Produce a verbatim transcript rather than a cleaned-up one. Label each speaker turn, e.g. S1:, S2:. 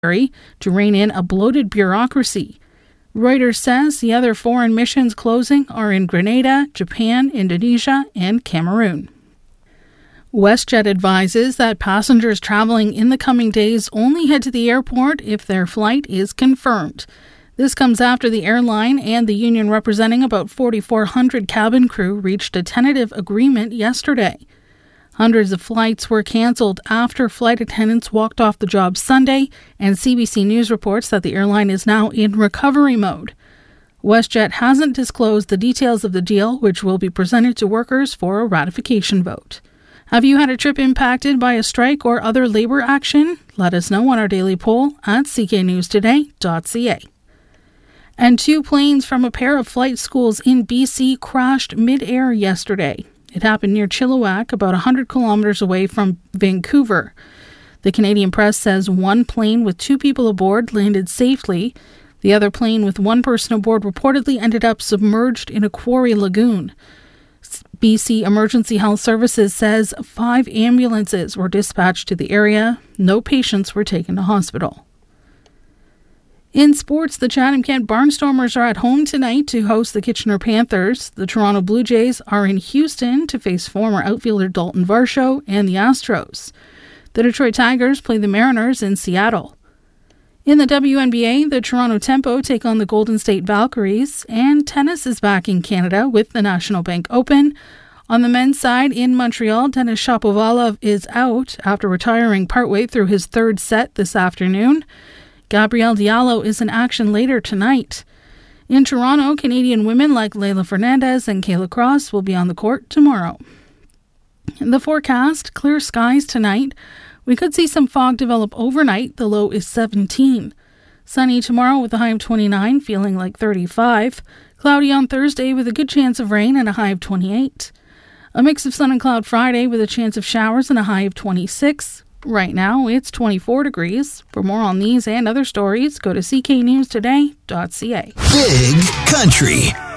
S1: to rein in a bloated bureaucracy. Reuters says the other foreign missions closing are in Grenada, Japan, Indonesia, and Cameroon. WestJet advises that passengers traveling in the coming days only head to the airport if their flight is confirmed. This comes after the airline and the union representing about forty-four hundred cabin crew reached a tentative agreement yesterday. Hundreds of flights were cancelled after flight attendants walked off the job Sunday, and C B C News reports that the airline is now in recovery mode. WestJet hasn't disclosed the details of the deal, which will be presented to workers for a ratification vote. Have you had a trip impacted by a strike or other labour action? Let us know on our daily poll at c k news today dot c a. And two planes from a pair of flight schools in B C crashed mid-air yesterday. It happened near Chilliwack, about one hundred kilometres away from Vancouver. The Canadian Press says one plane with two people aboard landed safely. The other plane with one person aboard reportedly ended up submerged in a quarry lagoon. B C Emergency Health Services says five ambulances were dispatched to the area. No patients were taken to hospital. In sports, the Chatham-Kent Barnstormers are at home tonight to host the Kitchener Panthers. The Toronto Blue Jays are in Houston to face former outfielder Dalton Varsho and the Astros. The Detroit Tigers play the Mariners in Seattle. In the W N B A, the Toronto Tempo take on the Golden State Valkyries, and tennis is back in Canada with the National Bank Open. On the men's side, in Montreal, Denis Shapovalov is out after retiring partway through his third set this afternoon. Gabrielle Diallo is in action later tonight. In Toronto, Canadian women like Leylah Fernandez and Kayla Cross will be on the court tomorrow. In the forecast, clear skies tonight. We could see some fog develop overnight. The low is seventeen. Sunny tomorrow with a high of twenty-nine, feeling like thirty-five. Cloudy on Thursday with a good chance of rain and a high of twenty-eight. A mix of sun and cloud Friday with a chance of showers and a high of twenty-six. Right now, it's twenty-four degrees. For more on these and other stories, go to c k news today dot c a.
S2: Big Country.